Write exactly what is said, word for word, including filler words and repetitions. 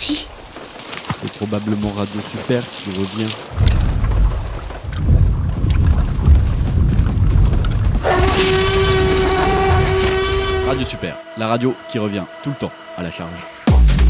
ralenti. C'est probablement Radio Super qui revient. Radio Super, la radio qui revient tout le temps à la charge.